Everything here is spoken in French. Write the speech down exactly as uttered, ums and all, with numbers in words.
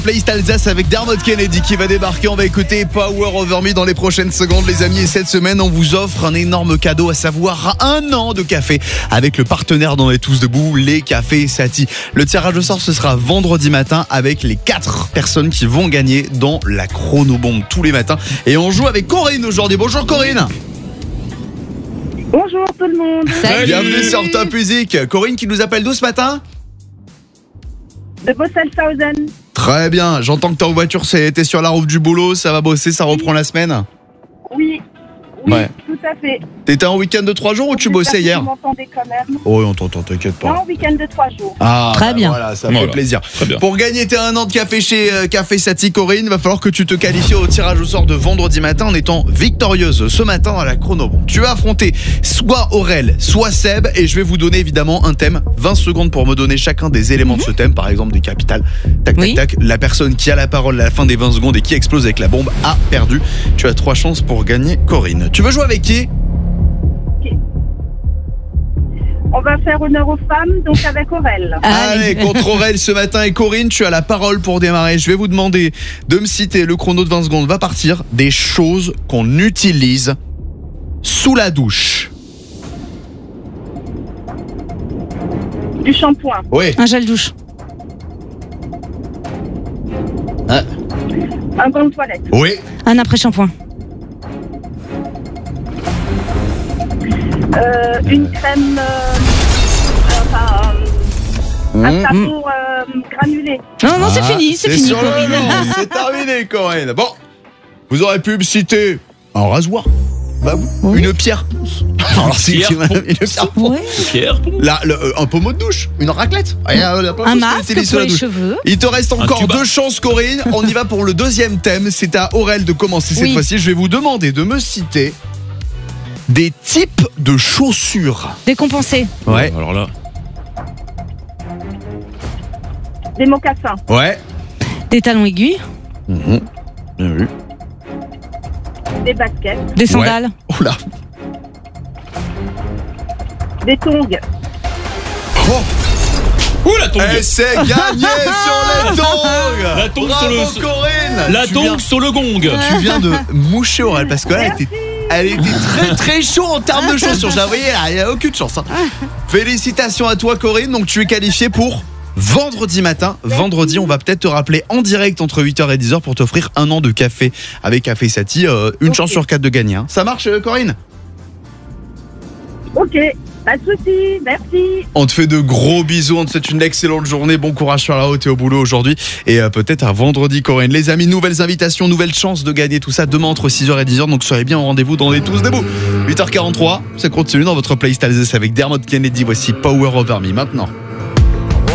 Playlist Alsace avec Dermot Kennedy qui va débarquer. On va écouter Power Over Me dans les prochaines secondes, les amis. Et cette semaine, on vous offre un énorme cadeau, à savoir un an de café avec le partenaire d'On est tous debout, les cafés Sati. Le tirage au sort, ce sera vendredi matin avec les quatre personnes qui vont gagner dans la chronobombe tous les matins. Et on joue avec Corinne aujourd'hui. Bonjour Corinne. Bonjour tout le monde. Salut. Bienvenue sur Top Music. Corinne qui nous appelle d'où ce matin ? De Bosselshausen. Très bien, j'entends que t'es en voiture, t'es sur la route du boulot, ça va bosser, ça reprend la semaine ? Oui, oui, ouais. Tout à fait. T'étais en week-end de trois jours ou tu bossais hier ? Vous m'entendez quand même ? Oh, on t'entend, t'inquiète pas. Non, week-end de trois jours. Ah, très bah bien. Voilà, ça voilà. fait plaisir. Très bien. Pour gagner tes un an de café chez euh, Café Sati, Corinne, il va falloir que tu te qualifies au tirage au sort de vendredi matin en étant victorieuse ce matin à la chrono. Tu vas affronter soit Aurel, soit Seb, et je vais vous donner évidemment un thème. vingt secondes pour me donner chacun des éléments de ce thème, par exemple du capital. Tac, tac, Oui. tac. La personne qui a la parole à la fin des vingt secondes et qui explose avec la bombe a perdu. Tu as trois chances pour gagner, Corinne. Tu veux jouer avec qui ? On va faire honneur aux femmes, donc avec Aurel. Allez, contre Aurel ce matin et Corinne, tu as la parole pour démarrer. Je vais vous demander de me citer, le chrono de vingt secondes va partir, des choses qu'on utilise sous la douche. Du shampoing, Oui. Un gel douche. Hein? un gant de toilette, Oui. Un après-shampoing. euh, une crème, euh, enfin, euh, un Mmh. savon euh, granulé. Non, non, c'est Ah, fini, c'est fini, sur le Corinne. moment, c'est terminé, Corinne. Bon, vous aurez pu me citer un rasoir, bah, Oui. une pierre. Alors, si Pierre tu m'as- une pierre. Ouais. Pierre. Là, le- euh, un pommeau de douche, une raclette. Il y a- il y a plein de Un choses qu'on masque utilise sous pour la les douche. cheveux. Il te reste encore tuba. deux chances, Corinne. On y va pour le deuxième thème. C'est à Aurel de commencer cette Oui. fois-ci. Je vais vous demander de me citer des types de chaussures. Décompensé. Ouais. Alors là. Des mocassins, Ouais. Des talons aigus. Mhm. Bien vu. des baskets, Des sandales. Oh là. des tongs, Oh. Ouh la tongue. Et c'est gagné sur les tongs. La tongue Bravo, sur le- Corinne. La Tu viens- tongue sur le gong. Tu viens de moucher Aurel parce que là, elle était, elle était très très chaud en termes de chaussures. Je la voyais là, il n'y a aucune chance. hein. Félicitations à toi, Corinne. Donc tu es qualifiée pour vendredi matin. Vendredi, on va peut-être te rappeler en direct entre huit heures et dix heures pour t'offrir un an de café avec Café Sati. Euh, une Ok. chance sur quatre de gagner. hein. Ça marche, euh, Corinne ? ok, pas de soucis, merci. On te fait de gros bisous, on te souhaite une excellente journée, bon courage sur la route et au boulot aujourd'hui et euh, peut-être à vendredi, Corinne. Les amis, nouvelles invitations, nouvelles chances de gagner tout ça demain entre six heures et dix heures, donc soyez bien au rendez-vous dans les tous debout. huit heures quarante-trois, ça continue dans votre playlist Alsace avec Dermot Kennedy, voici Power Over Me maintenant.